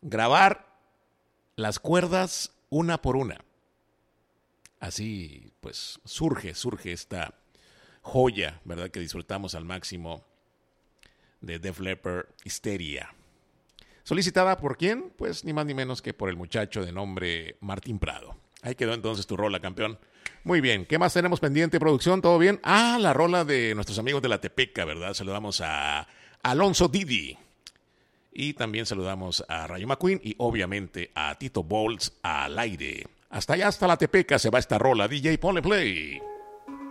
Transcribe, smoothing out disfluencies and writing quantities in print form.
grabar las cuerdas una por una. Así pues surge esta joya, ¿verdad? Que disfrutamos al máximo de Def Leppard, Hysteria. Solicitada por quién? Pues ni más ni menos que por el muchacho de nombre Martín Prado. Ahí quedó entonces tu rola, campeón. Muy bien, ¿qué más tenemos pendiente, producción? ¿Todo bien? Ah, la rola de nuestros amigos de la Tepeca, ¿verdad? Saludamos a Alonso Didi. Y también saludamos a Rayo McQueen y obviamente a Tito Bolts al aire. Hasta allá, hasta la Tepeca se va esta rola. DJ, ponle play.